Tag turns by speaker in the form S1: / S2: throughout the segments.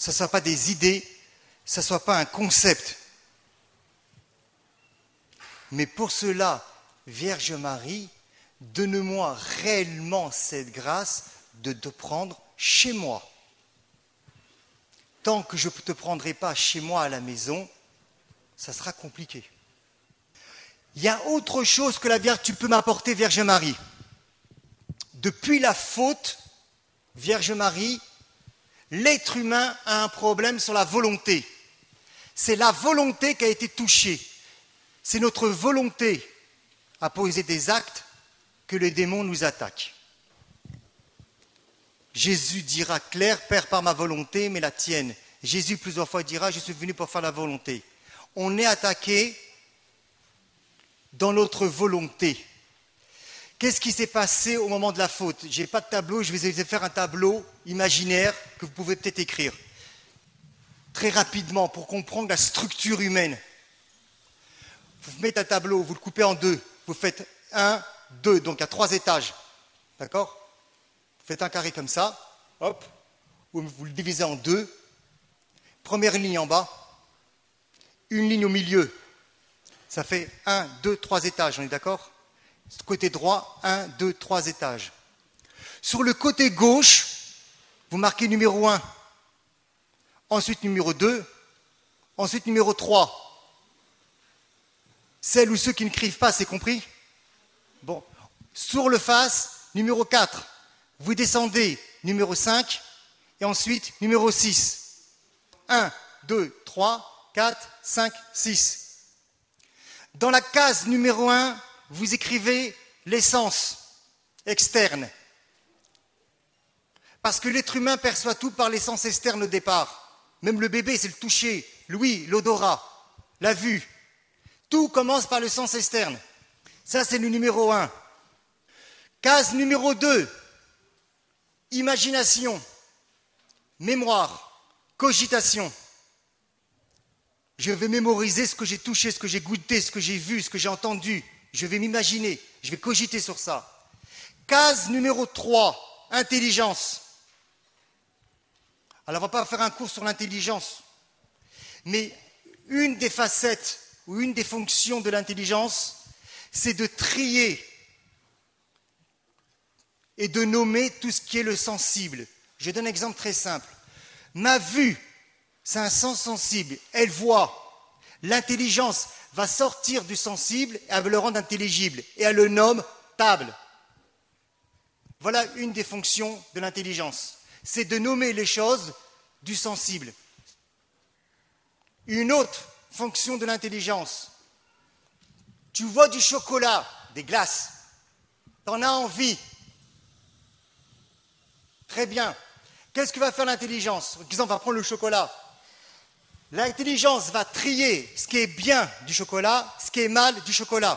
S1: ça ne soit pas des idées, ça ne soit pas un concept. Mais pour cela, Vierge Marie, donne-moi réellement cette grâce de te prendre chez moi. Tant que je ne te prendrai pas chez moi à la maison, ça sera compliqué. Il y a autre chose que la Vierge, tu peux m'apporter, Vierge Marie. Depuis la faute, Vierge Marie, l'être humain a un problème sur la volonté. C'est la volonté qui a été touchée. C'est notre volonté à poser des actes que les démons nous attaquent. Jésus dira clair, Père, par ma volonté, mais la tienne. Jésus plusieurs fois dira, je suis venu pour faire la volonté. On est attaqué dans notre volonté. Qu'est-ce qui s'est passé au moment de la faute? Je n'ai pas de tableau, je vais vous faire un tableau imaginaire que vous pouvez peut-être écrire. Très rapidement, pour comprendre la structure humaine. Vous mettez un tableau, vous le coupez en deux. Vous faites 1, 2, donc à 3 étages. D'accord? Vous faites un carré comme ça, hop, vous le divisez en deux. Première ligne en bas, une ligne au milieu. Ça fait 1, 2, 3 étages, on est d'accord? Côté droit, 1, 2, 3 étages. Sur le côté gauche, vous marquez numéro 1, ensuite numéro 2, ensuite numéro 3. Celles ou ceux qui ne crient pas, c'est compris? Bon. Sur le face, numéro 4. Vous descendez numéro 5 et ensuite numéro 6. 1, 2, 3, 4, 5, 6. Dans la case numéro 1, vous écrivez l'essence externe. Parce que l'être humain perçoit tout par l'essence externe au départ. Même le bébé, c'est le toucher, l'ouïe, l'odorat, la vue. Tout commence par le sens externe. Ça, c'est le numéro 1. Case numéro 2. Imagination, mémoire, cogitation. Je vais mémoriser ce que j'ai touché, ce que j'ai goûté, ce que j'ai vu, ce que j'ai entendu. Je vais m'imaginer, je vais cogiter sur ça. Case numéro 3, intelligence. Alors, on ne va pas faire un cours sur l'intelligence, mais une des facettes ou une des fonctions de l'intelligence, c'est de trier et de nommer tout ce qui est le sensible. Je donne un exemple très simple. Ma vue, c'est un sens sensible, elle voit. L'intelligence va sortir du sensible et elle va le rendre intelligible et elle le nomme table. Voilà une des fonctions de l'intelligence, c'est de nommer les choses du sensible. Une autre fonction de l'intelligence, tu vois du chocolat, des glaces, tu en as envie. Très bien. Qu'est-ce que va faire l'intelligence? Par exemple, on va prendre le chocolat. L'intelligence va trier ce qui est bien du chocolat, ce qui est mal du chocolat.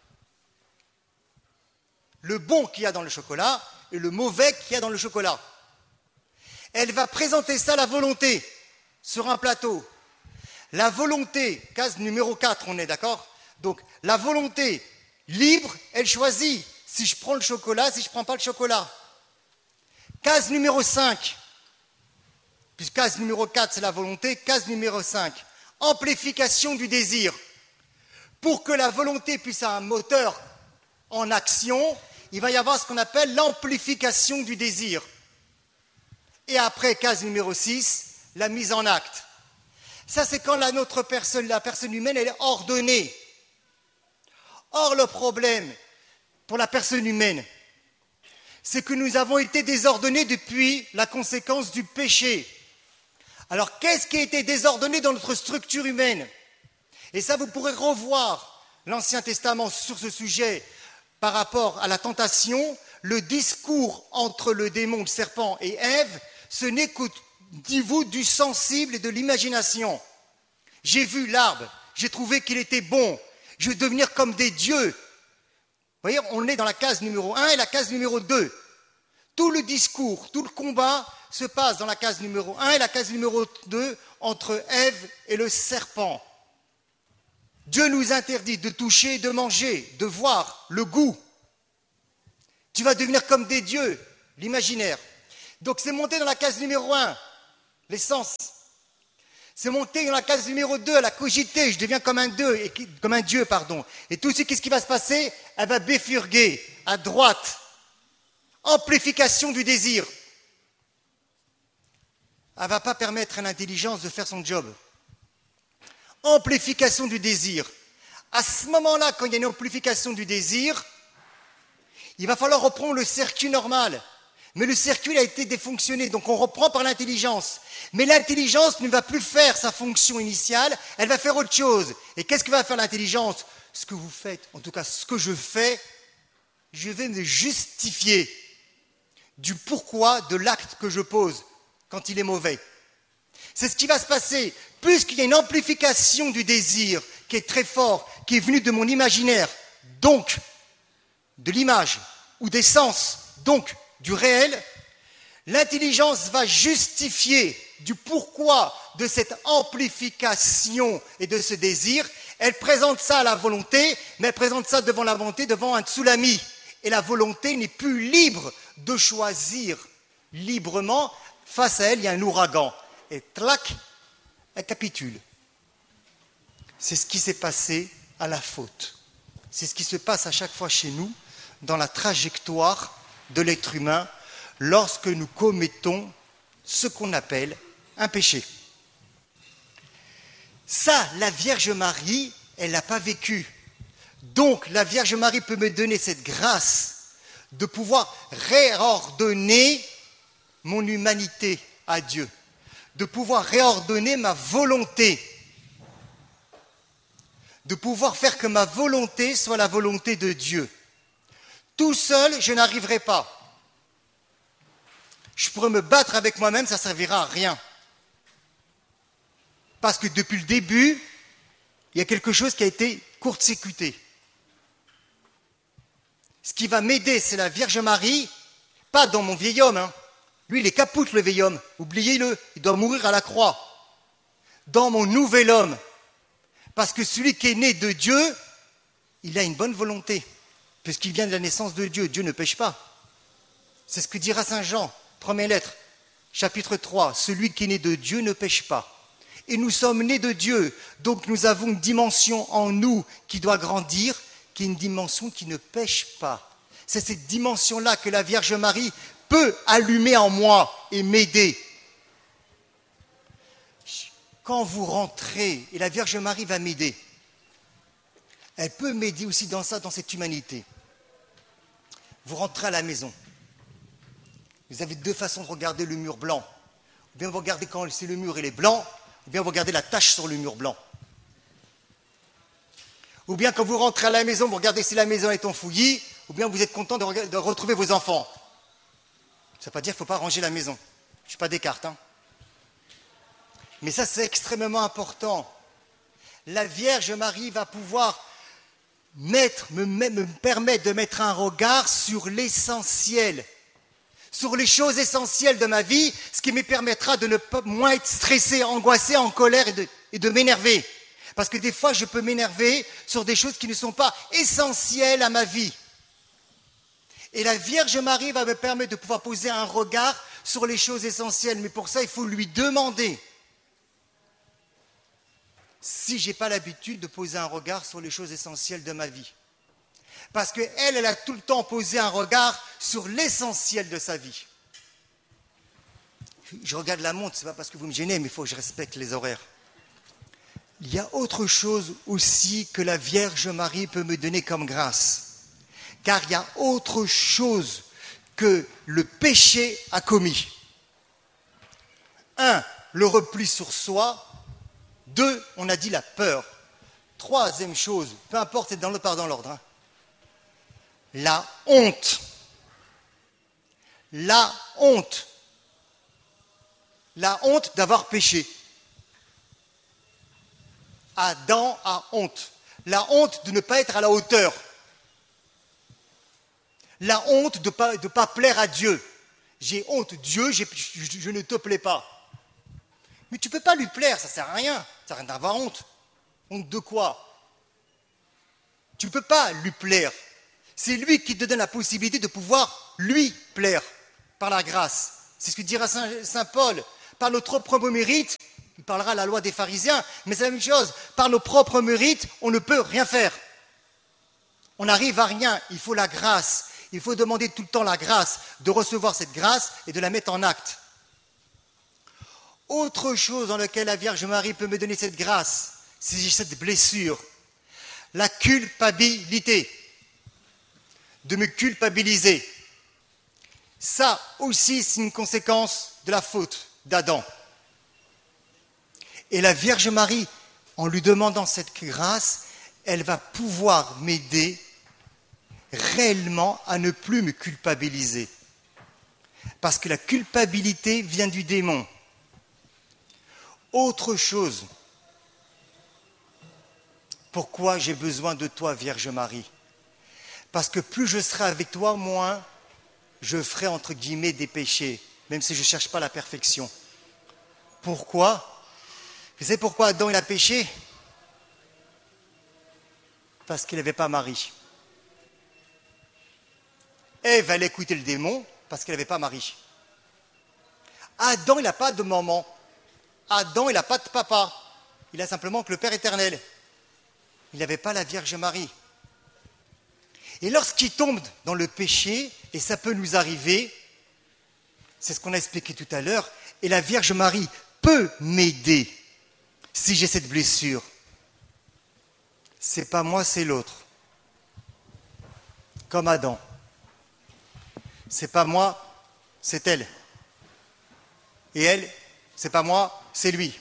S1: Le bon qu'il y a dans le chocolat et le mauvais qu'il y a dans le chocolat. Elle va présenter ça à la volonté sur un plateau. La volonté, case numéro 4, on est d'accord? Donc, la volonté libre, elle choisit si je prends le chocolat, si je ne prends pas le chocolat. Case numéro 5, puisque case numéro 4, c'est la volonté, case numéro 5, amplification du désir. Pour que la volonté puisse avoir un moteur en action, il va y avoir ce qu'on appelle l'amplification du désir. Et après, case numéro 6, la mise en acte. Ça, c'est quand la personne humaine, elle est ordonnée. Or, le problème pour la personne humaine, c'est que nous avons été désordonnés depuis la conséquence du péché. Alors, qu'est-ce qui a été désordonné dans notre structure humaine? Et ça, vous pourrez revoir l'Ancien Testament sur ce sujet par rapport à la tentation. Le discours entre le démon, le serpent et Ève, ce n'est qu'au niveau du sensible et de l'imagination. J'ai vu l'arbre, j'ai trouvé qu'il était bon, je vais devenir comme des dieux. Vous voyez, on est dans la case numéro 1 et la case numéro 2. Tout le discours, tout le combat se passe dans la case numéro 1 et la case numéro 2 entre Ève et le serpent. Dieu nous interdit de toucher, de manger, de voir le goût. Tu vas devenir comme des dieux, l'imaginaire. Donc c'est monté dans la case numéro 1. l'essence. C'est monter dans la case numéro 2, elle a cogité, je deviens comme un Dieu. Et tout de suite, qu'est-ce qui va se passer? Elle va bifurguer à droite. Amplification du désir. Elle ne va pas permettre à l'intelligence de faire son job. Amplification du désir. À ce moment-là, quand il y a une amplification du désir, il va falloir reprendre le circuit normal. Mais le circuit a été défonctionné, donc on reprend par l'intelligence. Mais l'intelligence ne va plus faire sa fonction initiale, elle va faire autre chose. Et qu'est-ce que va faire l'intelligence? Ce que vous faites, en tout cas ce que je fais, je vais me justifier du pourquoi de l'acte que je pose quand il est mauvais. C'est ce qui va se passer. Puisqu'il y a une amplification du désir qui est très fort, qui est venu de mon imaginaire, donc de l'image ou des sens, donc du réel, l'intelligence va justifier du pourquoi de cette amplification et de ce désir. Elle présente ça à la volonté, mais elle présente ça devant la volonté, devant un tsunami. Et la volonté n'est plus libre de choisir librement. Face à elle, il y a un ouragan. Et tlac, elle capitule. C'est ce qui s'est passé à la faute. C'est ce qui se passe à chaque fois chez nous, dans la trajectoire de l'être humain, lorsque nous commettons ce qu'on appelle un péché. Ça, la Vierge Marie, elle n'a pas vécu. Donc, la Vierge Marie peut me donner cette grâce de pouvoir réordonner mon humanité à Dieu, de pouvoir réordonner ma volonté, de pouvoir faire que ma volonté soit la volonté de Dieu. Tout seul, je n'arriverai pas. Je pourrais me battre avec moi-même, ça ne servira à rien. Parce que depuis le début, il y a quelque chose qui a été court-circuité. Ce qui va m'aider, c'est la Vierge Marie, pas dans mon vieil homme. Lui, il est capoute, le vieil homme. Oubliez-le, il doit mourir à la croix. Dans mon nouvel homme. Parce que celui qui est né de Dieu, il a une bonne volonté. Puisqu'il vient de la naissance de Dieu, Dieu ne pêche pas. C'est ce que dira Saint Jean, première lettre, chapitre 3. Celui qui est né de Dieu ne pêche pas. Et nous sommes nés de Dieu, donc nous avons une dimension en nous qui doit grandir, qui est une dimension qui ne pêche pas. C'est cette dimension-là que la Vierge Marie peut allumer en moi et m'aider. Quand vous rentrez, et la Vierge Marie va m'aider, elle peut m'aider aussi dans ça, dans cette humanité. Vous rentrez à la maison. Vous avez deux façons de regarder le mur blanc. Ou bien vous regardez quand c'est le mur il est blanc, ou bien vous regardez la tache sur le mur blanc. Ou bien quand vous rentrez à la maison, vous regardez si la maison est en fouillis, ou bien vous êtes content de retrouver vos enfants. Ça ne veut pas dire qu'il ne faut pas ranger la maison. Je ne suis pas Descartes. Mais ça, c'est extrêmement important. La Vierge Marie va pouvoir me permettre de mettre un regard sur l'essentiel, sur les choses essentielles de ma vie, ce qui me permettra de ne pas moins être stressé, angoissé, en colère et de m'énerver. Parce que des fois, je peux m'énerver sur des choses qui ne sont pas essentielles à ma vie. Et la Vierge Marie va me permettre de pouvoir poser un regard sur les choses essentielles. Mais pour ça, il faut lui demander. Si je n'ai pas l'habitude de poser un regard sur les choses essentielles de ma vie. Parce qu'elle a tout le temps posé un regard sur l'essentiel de sa vie. Je regarde la montre, ce n'est pas parce que vous me gênez, mais il faut que je respecte les horaires. Il y a autre chose aussi que la Vierge Marie peut me donner comme grâce. Car il y a autre chose que le péché a commis. 1, le repli sur soi. 2, on a dit la peur. 3e chose, peu importe, c'est dans l'ordre. La honte. La honte. La honte d'avoir péché. Adam a honte. La honte de ne pas être à la hauteur. La honte de pas plaire à Dieu. J'ai honte, Dieu, je ne te plais pas. Mais tu ne peux pas lui plaire, ça ne sert à rien. Ça n'a rien d'avoir honte. Honte de quoi? Tu ne peux pas lui plaire. C'est lui qui te donne la possibilité de pouvoir lui plaire par la grâce. C'est ce que dira Saint Paul. par notre propre mérite, il parlera de la loi des pharisiens, mais c'est la même chose, par nos propres mérites, on ne peut rien faire. On n'arrive à rien, il faut la grâce. Il faut demander tout le temps la grâce, de recevoir cette grâce et de la mettre en acte. Autre chose dans laquelle la Vierge Marie peut me donner cette grâce, si j'ai cette blessure, la culpabilité, de me culpabiliser. Ça aussi, c'est une conséquence de la faute d'Adam. Et la Vierge Marie, en lui demandant cette grâce, elle va pouvoir m'aider réellement à ne plus me culpabiliser. Parce que la culpabilité vient du démon. Autre chose, pourquoi j'ai besoin de toi, Vierge Marie? Parce que plus je serai avec toi, moins je ferai entre guillemets des péchés, même si je ne cherche pas la perfection. Pourquoi? Vous savez pourquoi Adam il a péché? Parce qu'il n'avait pas Marie. Ève allait écouter le démon parce qu'elle n'avait pas Marie. Adam, il n'a pas de maman. Adam, il n'a pas de papa. Il a simplement que le Père éternel. Il n'avait pas la Vierge Marie. Et lorsqu'il tombe dans le péché, et ça peut nous arriver, c'est ce qu'on a expliqué tout à l'heure, et la Vierge Marie peut m'aider si j'ai cette blessure. C'est pas moi, c'est l'autre. Comme Adam. C'est pas moi, c'est elle. Et elle, c'est pas moi, c'est lui.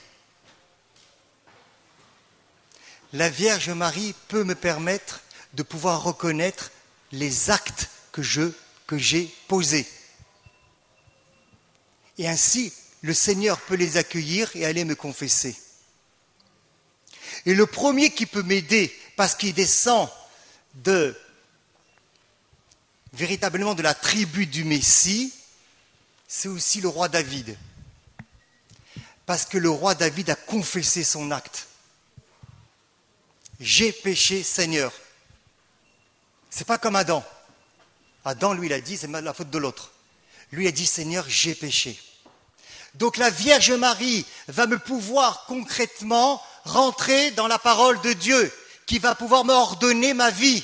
S1: La Vierge Marie peut me permettre de pouvoir reconnaître les actes que j'ai posés. Et ainsi, le Seigneur peut les accueillir et aller me confesser. Et le premier qui peut m'aider, parce qu'il descend véritablement de la tribu du Messie, c'est aussi le roi David. Parce que le roi David a confessé son acte. J'ai péché, Seigneur. C'est pas comme Adam. Adam, lui, il a dit, c'est la faute de l'autre. Lui, il a dit, Seigneur, j'ai péché. Donc la Vierge Marie va me pouvoir concrètement rentrer dans la parole de Dieu, qui va pouvoir me ordonner ma vie.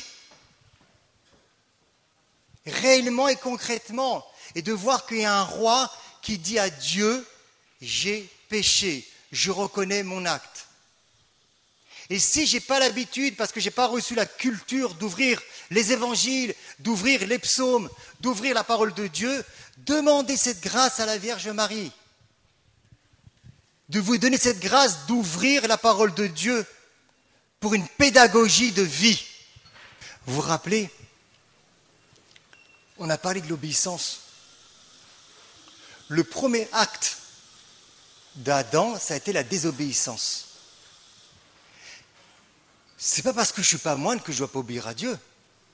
S1: Réellement et concrètement. Et de voir qu'il y a un roi qui dit à Dieu, j'ai péché, je reconnais mon acte. Et si je n'ai pas l'habitude, parce que je n'ai pas reçu la culture d'ouvrir les évangiles, d'ouvrir les psaumes, d'ouvrir la parole de Dieu, demandez cette grâce à la Vierge Marie. De vous donner cette grâce d'ouvrir la parole de Dieu pour une pédagogie de vie. Vous vous rappelez, on a parlé de l'obéissance. Le premier acte d'Adam, ça a été la désobéissance. C'est pas parce que je ne suis pas moine que je ne dois pas obéir à Dieu.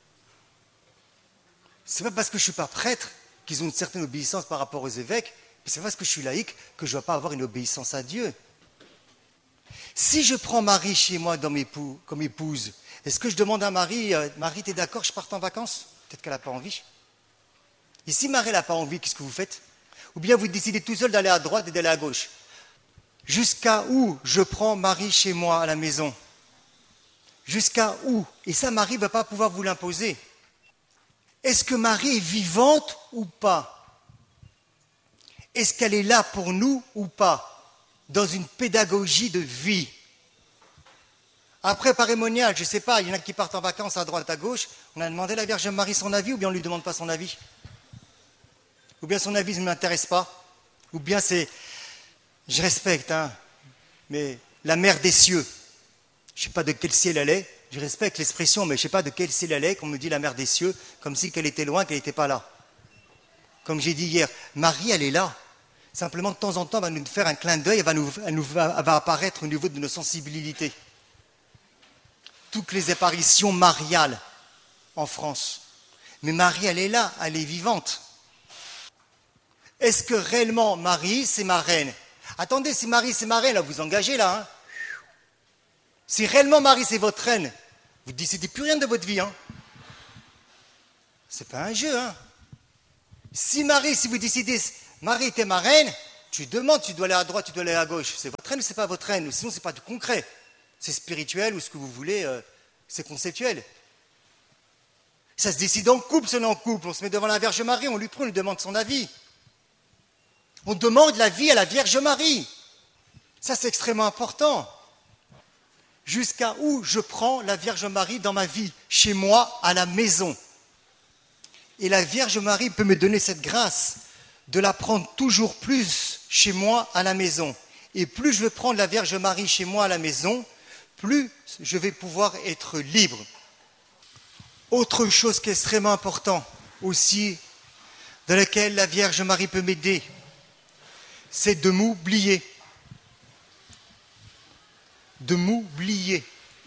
S1: C'est pas parce que je ne suis pas prêtre qu'ils ont une certaine obéissance par rapport aux évêques, mais c'est pas parce que je suis laïque que je ne dois pas avoir une obéissance à Dieu. Si je prends Marie chez moi comme épouse, est-ce que je demande à Marie, Marie, t'es d'accord, je parte en vacances? Peut-être qu'elle n'a pas envie. Et si Marie n'a pas envie, qu'est-ce que vous faites? Ou bien vous décidez tout seul d'aller à droite et d'aller à gauche. Jusqu'à où je prends Marie chez moi à la maison? Jusqu'à où? Et ça, Marie ne va pas pouvoir vous l'imposer. Est-ce que Marie est vivante ou pas? Est-ce qu'elle est là pour nous ou pas? Dans une pédagogie de vie. Après parémonial, je ne sais pas, il y en a qui partent en vacances à droite, à gauche. On a demandé à la Vierge Marie son avis ou bien on ne lui demande pas son avis? Ou bien son avis ne m'intéresse pas? Ou bien c'est, je respecte, mais la mère des cieux. Je ne sais pas de quel ciel elle est, je respecte l'expression, mais je ne sais pas de quel ciel elle est, qu'on me dit la mère des cieux, comme si qu'elle était loin, qu'elle n'était pas là. Comme j'ai dit hier, Marie, elle est là. Simplement, de temps en temps, elle va nous faire un clin d'œil, elle va apparaître au niveau de nos sensibilités. Toutes les apparitions mariales en France. Mais Marie, elle est là, elle est vivante. Est-ce que réellement Marie, c'est ma reine? Attendez, si Marie, c'est ma reine, là, vous engagez là, Si réellement Marie, c'est votre reine, vous ne décidez plus rien de votre vie. C'est pas un jeu. Si Marie, si vous décidez, Marie était ma reine, Tu demandes, tu dois aller à droite, tu dois aller à gauche. C'est votre haine ou c'est pas votre haine? Ou sinon, c'est pas du concret. C'est spirituel ou ce que vous voulez, c'est conceptuel. Ça se décide en couple, c'est en couple. On se met devant la Vierge Marie, on lui prend, on lui demande son avis. On demande l'avis à la Vierge Marie. Ça, c'est extrêmement important. Jusqu'à où je prends la Vierge Marie dans ma vie, chez moi, à la maison. Et la Vierge Marie peut me donner cette grâce de la prendre toujours plus chez moi, à la maison. Et plus je vais prendre la Vierge Marie chez moi, à la maison, plus je vais pouvoir être libre. Autre chose qui est extrêmement important aussi, dans laquelle la Vierge Marie peut m'aider, c'est de m'oublier. De m'oublier.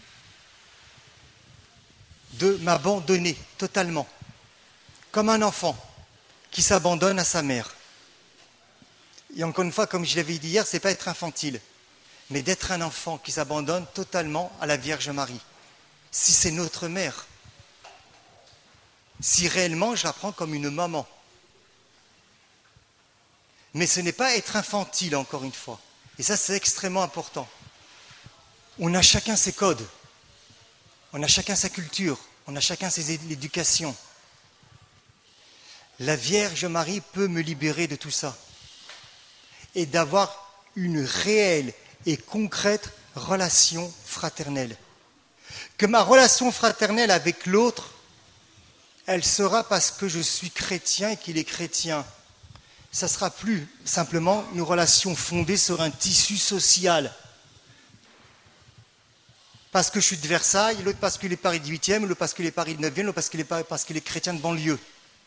S1: De m'abandonner totalement. Comme un enfant qui s'abandonne à sa mère. Et encore une fois, comme je l'avais dit hier, ce n'est pas être infantile, mais d'être un enfant qui s'abandonne totalement à la Vierge Marie. Si c'est notre mère, si réellement je la prends comme une maman. Mais ce n'est pas être infantile, encore une fois. Et ça, c'est extrêmement important. On a chacun ses codes, on a chacun sa culture, on a chacun ses éducations. La Vierge Marie peut me libérer de tout ça et d'avoir une réelle et concrète relation fraternelle. Que ma relation fraternelle avec l'autre, elle sera parce que je suis chrétien et qu'il est chrétien. Ça ne sera plus simplement une relation fondée sur un tissu social. Parce que je suis de Versailles, l'autre parce qu'il est Paris 18e, l'autre parce qu'il est Paris 9e, l'autre parce qu'il est chrétien de banlieue.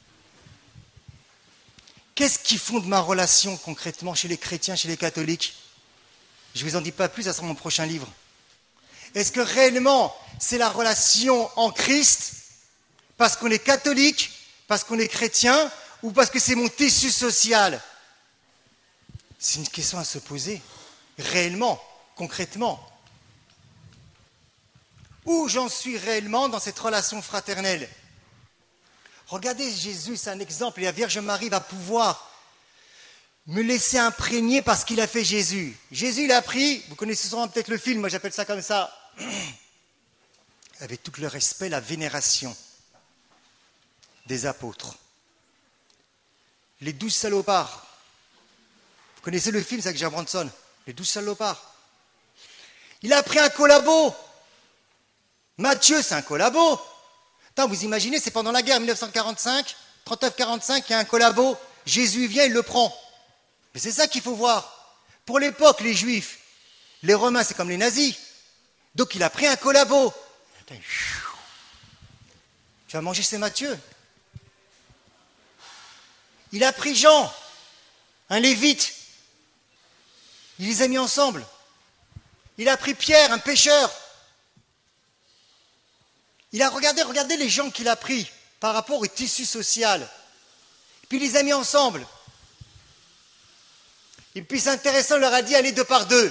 S1: Qu'est-ce qui fonde ma relation concrètement chez les chrétiens, chez les catholiques? Je ne vous en dis pas plus, ça sera mon prochain livre. Est-ce que réellement c'est la relation en Christ, parce qu'on est catholique, parce qu'on est chrétien, ou parce que c'est mon tissu social? C'est une question à se poser, réellement, concrètement. Où j'en suis réellement dans cette relation fraternelle? Regardez Jésus, c'est un exemple, et la Vierge Marie va pouvoir me laisser imprégner par ce qu'il a fait Jésus. Jésus, il a pris, vous connaissez sûrement peut-être le film, moi j'appelle ça comme ça, avec tout le respect, la vénération des apôtres. Les 12 salopards. Vous connaissez le film, c'est avec Jack Branson, les 12 salopards. Il a pris un collabo. Matthieu, c'est un collabo. Attends, vous imaginez, c'est pendant la guerre 1945, 39-45, il y a un collabo, Jésus vient, il le prend. Mais c'est ça qu'il faut voir. Pour l'époque, les Juifs, les Romains, c'est comme les nazis. Donc il a pris un collabo. Tu vas manger, c'est Matthieu. Il a pris Jean, un lévite. Il les a mis ensemble. Il a pris Pierre, un pêcheur. Il a regardé les gens qu'il a pris par rapport au tissu social. Puis il les a mis ensemble. Et puis c'est intéressant, il leur a dit allez 2 par 2.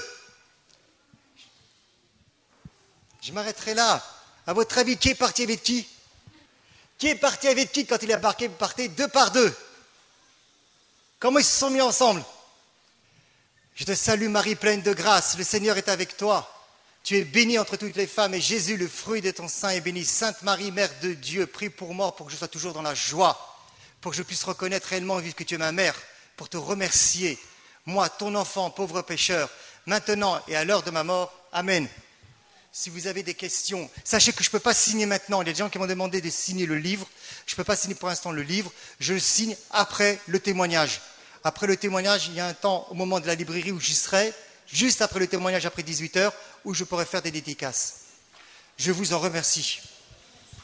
S1: Je m'arrêterai là. À votre avis, qui est parti avec qui? Qui est parti avec qui quand il a parti 2 par 2? Comment ils se sont mis ensemble? Je te salue Marie pleine de grâce, le Seigneur est avec toi. Tu es bénie entre toutes les femmes et Jésus, le fruit de ton sein, est béni. Sainte Marie, Mère de Dieu, prie pour moi pour que je sois toujours dans la joie, pour que je puisse reconnaître réellement et vivre que tu es ma mère, pour te remercier, moi, ton enfant, pauvre pécheur, maintenant et à l'heure de ma mort. Amen. Si vous avez des questions, sachez que je ne peux pas signer maintenant. Il y a des gens qui m'ont demandé de signer le livre. Je ne peux pas signer pour l'instant le livre. Je le signe après le témoignage. Après le témoignage, il y a un temps au moment de la librairie où j'y serai, juste après le témoignage, après 18h, où je pourrai faire des dédicaces. Je vous en remercie.